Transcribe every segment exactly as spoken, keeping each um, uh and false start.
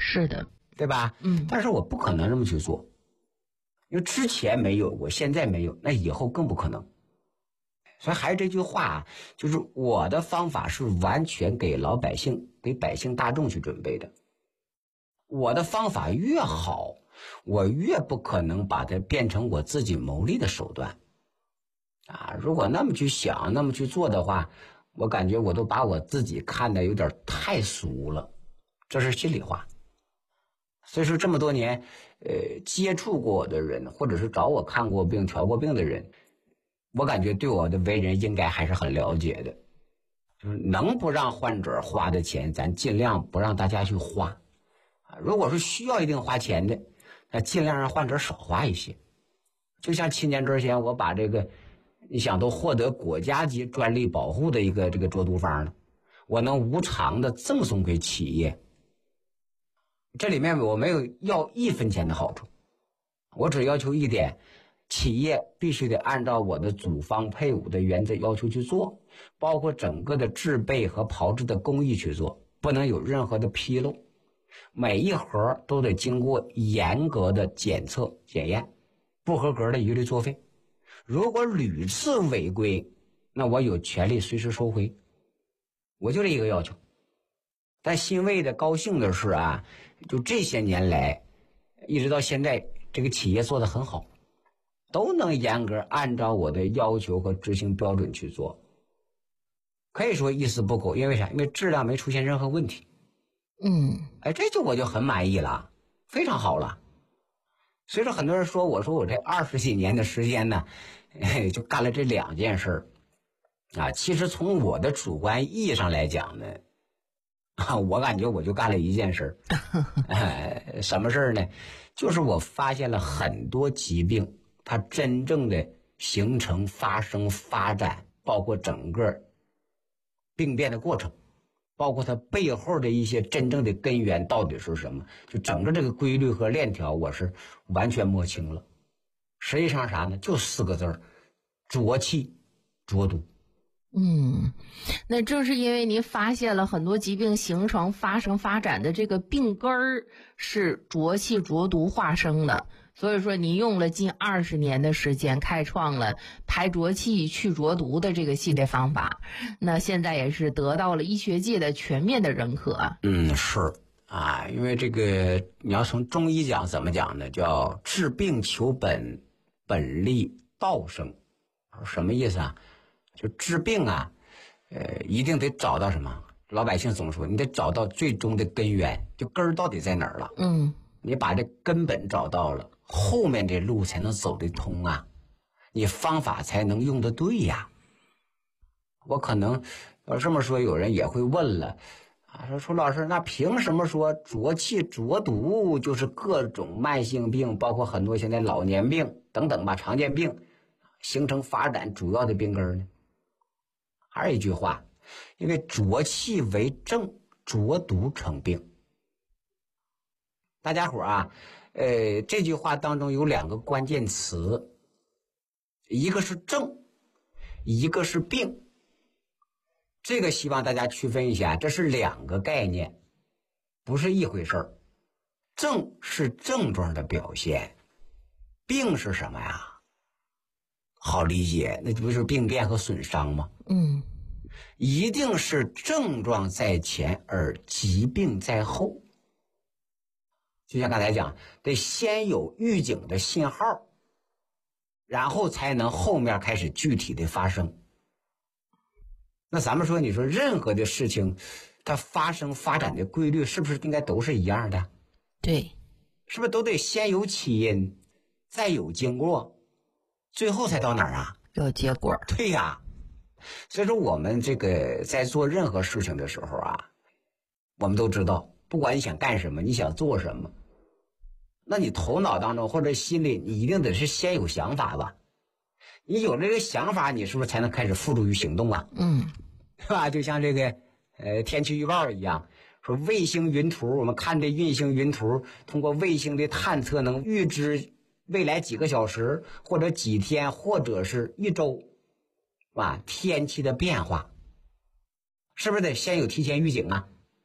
是的， 对吧？ 嗯， 但是我不可能这么去做，因为之前没有，我现在没有，那以后更不可能。所以还是这句话啊，就是我的方法是完全给老百姓、给百姓大众去准备的。我的方法越好，我越不可能把它变成我自己牟利的手段啊！如果那么去想、那么去做的话，我感觉我都把我自己看得有点太俗了，这是心里话。所以说这么多年，呃，接触过我的人，或者是找我看过病、调过病的人，我感觉对我的为人应该还是很了解的。就是能不让患者花的钱，咱尽量不让大家去花。如果是需要一定花钱的，那尽量让患者少花一些。就像七年之前我把这个你想都获得国家级专利保护的一个这个浊毒方呢，我能无偿的赠送给企业，这里面我没有要一分钱的好处，我只要求一点，企业必须得按照我的组方配伍的原则要求去做，包括整个的制备和炮制的工艺去做，不能有任何的纰漏，每一盒都得经过严格的检测检验，不合格的一律作废。如果屡次违规，那我有权利随时收回，我就这一个要求。但欣慰的高兴的是啊，就这些年来一直到现在，这个企业做得很好，都能严格按照我的要求和执行标准去做，可以说一丝不苟。因为啥？因为质量没出现任何问题。 嗯， 哎，这就我就很满意了，非常好了。所以说很多人说我说我这二十几年的时间呢，哎，就干了这两件事啊。其实从我的主观意义上来讲呢，啊，我感觉我就干了一件事呃，什么事呢？就是我发现了很多疾病它真正的形成、发生、发展，包括整个病变的过程，包括它背后的一些真正的根源到底是什么，就整个这个规律和链条我是完全摸清了。实际上啥呢？就四个字儿：浊气浊毒。 嗯，那正是因为您发现了很多疾病形成、发生、发展的这个病根儿是浊气浊毒化生的，所以说您用了近二十年的时间，开创了排浊气、去浊毒的这个系列方法。那现在也是得到了医学界的全面的认可。 嗯，是啊，因为这个你要从中医讲怎么讲呢？叫治病求本，本立道生。什么意思啊？就治病啊，呃，一定得找到什么？老百姓总说，你得找到最终的根源，就根儿到底在哪儿了？ 嗯， 你把这根本找到了，后面这路才能走得通啊，你方法才能用得对呀。我可能要这么说，有人也会问了啊，说楚老师，那凭什么说浊气浊毒就是各种慢性病，包括很多现在老年病等等吧，常见病形成发展主要的病根呢？还是一句话，因为浊气为正，浊毒成病。大家伙啊，呃，这句话当中有两个关键词，一个是正，一个是病。这个希望大家区分一下，这是两个概念，不是一回事儿。症是症状的表现，病是什么呀？好理解，那不是病变和损伤吗？ 嗯， 一定是症状在前而疾病在后。就像刚才讲，得先有预警的信号，然后才能后面开始具体的发生。那咱们说，你说任何的事情它发生发展的规律是不是应该都是一样的？ 对， 是不是都得先有起因，再有经过，最后才到哪儿啊？ 有结果。 对呀，所以说我们这个在做任何事情的时候啊，我们都知道，不管你想干什么，你想做什么，那你头脑当中或者心里你一定得是先有想法吧。你有这个想法，你是不是才能开始付诸于行动啊？ 嗯， 是吧？就像这个呃天气预报一样，说卫星云图，我们看这运行云图，通过卫星的探测能预知未来几个小时或者几天或者是一周，是吧？天气的变化，是不是得先有提前预警啊？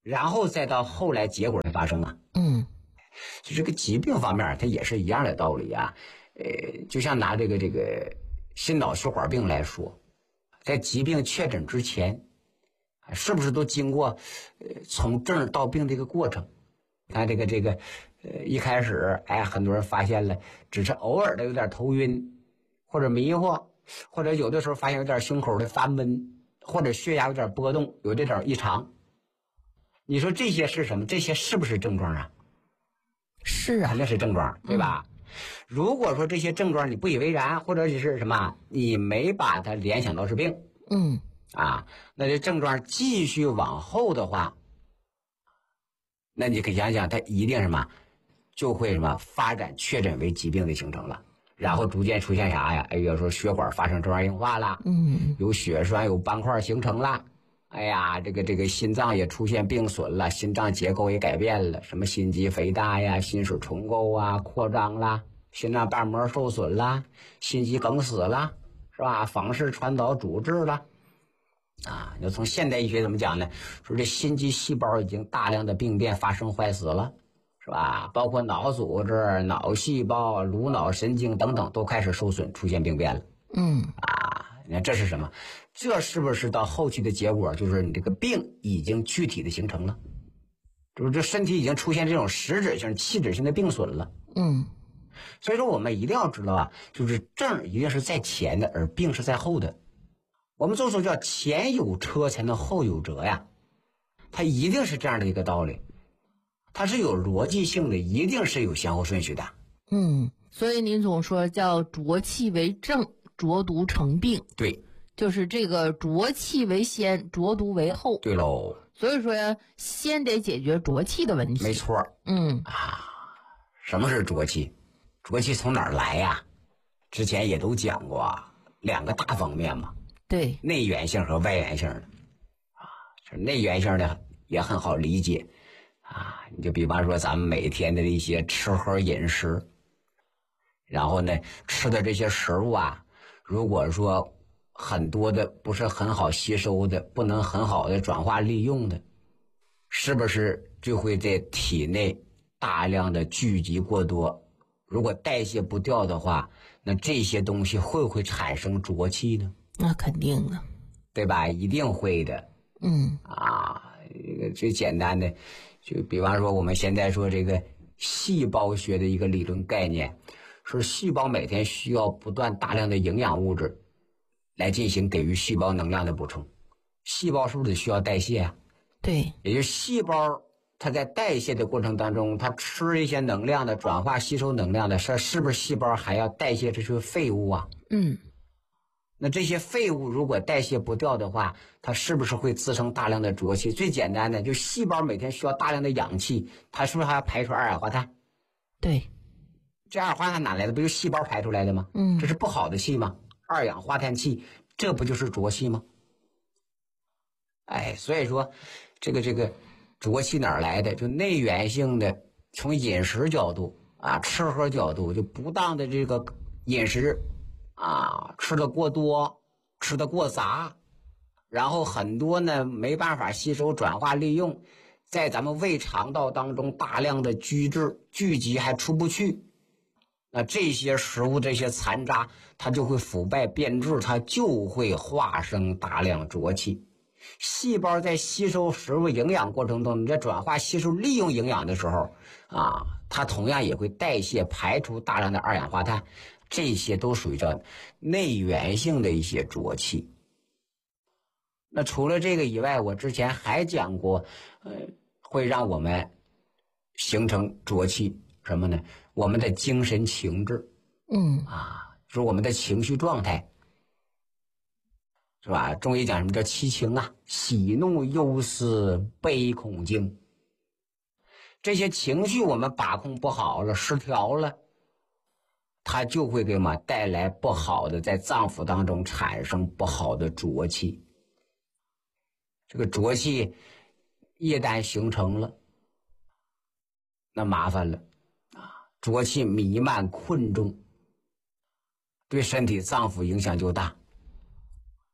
然后再到后来结果的发生啊。 嗯， 就这个疾病方面，它也是一样的道理啊。呃，就像拿这个这个心脑血管病来说，在疾病确诊之前，是不是都经过呃从症到病这个过程？看这个这个，呃，一开始，哎，很多人发现了，只是偶尔的有点头晕，或者迷惑，或者有的时候发现有点胸口的发闷，或者血压有点波动，有这种异常。你说这些是什么？这些是不是症状啊？ 是啊， 肯定是症状，对吧？嗯、如果说这些症状你不以为然，或者是什么，你没把它联想到是病， 嗯， 啊，那这症状继续往后的话，那你可以想想，它一定什么，就会什么发展确诊为疾病的形成了，然后逐渐出现啥呀？哎，有时候血管发生粥样硬化了， 嗯， 有血栓、有斑块形成了。哎呀，这个这个心脏也出现病损了，心脏结构也改变了，什么心肌肥大呀、心室重构啊、扩张啦，心脏瓣膜受损啦，心肌梗死了，是吧？房室传导阻滞了。啊，要从现代医学怎么讲呢？说这心肌细胞已经大量的病变发生坏死了，是吧？包括脑组织、脑细胞、颅脑神经等等都开始受损，出现病变了。 嗯， 啊，你看这是什么？这是不是到后期的结果就是你这个病已经具体的形成了？就是这身体已经出现这种实质性、器质性的病损了。 嗯， 所以说我们一定要知道啊，就是症一定是在前的，而病是在后的。我们就说叫前有车才能后有辙呀，它一定是这样的一个道理，它是有逻辑性的，一定是有先后顺序的。 嗯，所以您总说叫浊气为正，浊毒成病。 对， 就是这个浊气为先，浊毒为后。 对喽。 所以说先得解决浊气的问题。 没错。 嗯啊，什么是浊气？浊气从哪儿来呀？之前也都讲过啊，两个大方面嘛。 对， 内源性和外源性的啊，这内源性的也很好理解啊。你就比方说咱们每天的一些吃喝饮食，然后呢吃的这些食物啊，如果说很多的不是很好吸收的，不能很好的转化利用的，是不是就会在体内大量的聚集过多？如果代谢不掉的话，那这些东西会不会产生浊气呢？ 那肯定的， 对吧？一定会的。 嗯啊，这个最简单的，就比方说我们现在说这个细胞学的一个理论概念，说细胞每天需要不断大量的营养物质来进行给予细胞能量的补充。细胞是不是得需要代谢啊？ 对， 也就是细胞它在代谢的过程当中，它吃一些能量的转化吸收能量的事，是不是细胞还要代谢这些废物啊？ 嗯。 那这些废物如果代谢不掉的话，它是不是会滋生大量的浊气？最简单的，就细胞每天需要大量的氧气，它是不是还要排出二氧化碳？ 对， 这二氧化碳哪来的？不就细胞排出来的吗？ 嗯， 这是不好的气吗？二氧化碳气，这不就是浊气吗？哎，所以说，这个这个浊气哪儿来的？就内源性的，从饮食角度啊，吃喝角度，就不当的这个饮食。啊，吃的过多，吃的过杂，然后很多呢没办法吸收转化利用，在咱们胃肠道当中大量的聚滞聚集还出不去，那这些食物这些残渣它就会腐败变质，它就会化生大量浊气。细胞在吸收食物营养过程中，你在转化吸收利用营养的时候啊，它同样也会代谢排出大量的二氧化碳。这些都属于叫内源性的一些浊气。那除了这个以外，我之前还讲过，呃，会让我们形成浊气什么呢？我们的精神情志， 嗯啊，是我们的情绪状态，是吧？中医讲什么叫七情啊？喜怒忧思悲恐惊。这些情绪我们把控不好了，失调了。它就会给我们带来不好的，在脏腑当中产生不好的浊气。这个浊气一旦形成了，那麻烦了啊！浊气弥漫困重，对身体脏腑影响就大。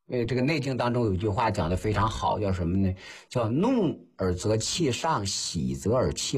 因为这个《内经》当中有句话讲的非常好，叫什么呢？叫怒而则气上，喜则而气